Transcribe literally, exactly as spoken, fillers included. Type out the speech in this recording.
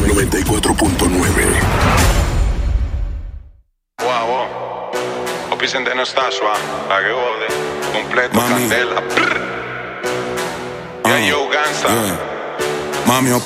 noventa y cuatro punto nueve. Wow, wow. Opisen de no está suave. La que jode. Completo, Mami. candela. Yeah, yo, Gansa. Yeah. Mami,